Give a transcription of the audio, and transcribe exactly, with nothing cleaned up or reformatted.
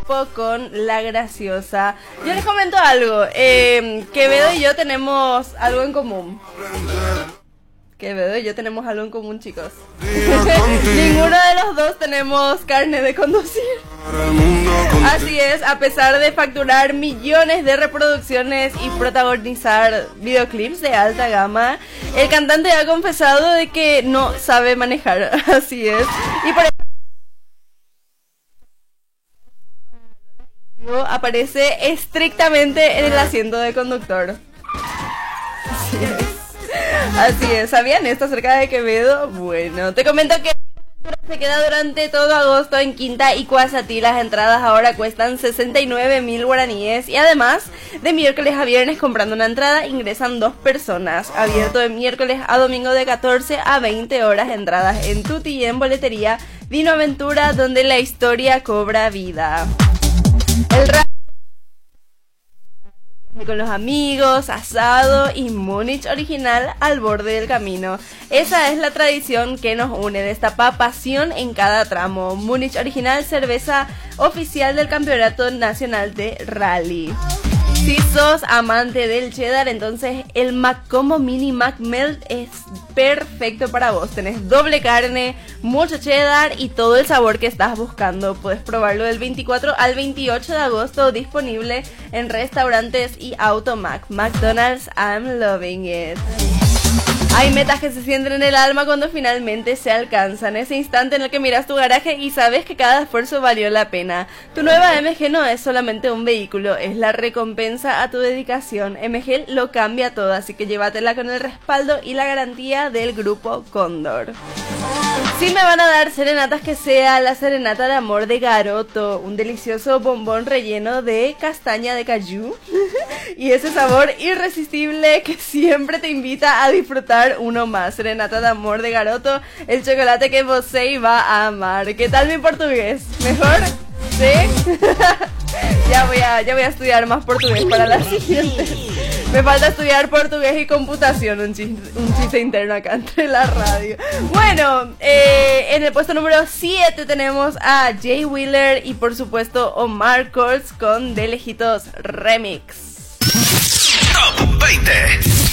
con la graciosa. Yo les comento algo. Eh, Quevedo y yo tenemos algo en común. Quevedo y yo tenemos algo en común, chicos. Ninguno de los dos tenemos carne de conducir. Así es, a pesar de facturar millones de reproducciones y protagonizar videoclips de alta gama, el cantante ha confesado de que no sabe manejar. Así es. Y por eso aparece estrictamente en el asiento de conductor. Así es. Así es, ¿sabían esto acerca de Quevedo? Bueno, te comento que se queda durante todo agosto en Quinta y Cuasatí. Las entradas ahora cuestan sesenta y nueve mil guaraníes. Y además, de miércoles a viernes comprando una entrada ingresan dos personas. Abierto de miércoles a domingo de catorce a veinte horas. Entradas en Tuti y en boletería Dino Aventura, donde la historia cobra vida. El rap con los amigos, asado y Múnich original al borde del camino. Esa es la tradición que nos une, destapa pasión en cada tramo. Múnich original, cerveza oficial del Campeonato Nacional de Rally. Si sos amante del cheddar, entonces el Macombo Mini Mac Melt es perfecto para vos. Tenés doble carne, mucho cheddar y todo el sabor que estás buscando. Puedes probarlo del veinticuatro al veintiocho de agosto, disponible en restaurantes y Automac. McDonald's, I'm loving it. Hay metas que se sienten en el alma cuando finalmente se alcanzan. Ese instante en el que miras tu garaje y sabes que cada esfuerzo valió la pena. Tu nueva M G no es solamente un vehículo, es la recompensa a tu dedicación. M G lo cambia todo, así que llévatela con el respaldo y la garantía del Grupo Cóndor. Si me van a dar serenatas, que sea la serenata de amor de Garoto, un delicioso bombón relleno de castaña de cayú y ese sabor irresistible que siempre te invita a disfrutar uno más. Serenata de amor de Garoto, el chocolate que vos va a amar. ¿Qué tal mi portugués? ¿Mejor? ¿Sí? ya voy a ya voy a estudiar más portugués para la siguiente. Me falta estudiar portugués y computación, un chiste, un chiste interno acá entre la radio. Bueno, eh, en el puesto número siete tenemos a Jay Wheeler y por supuesto Omar Courtz con De Lejitos Remix. Top veinte.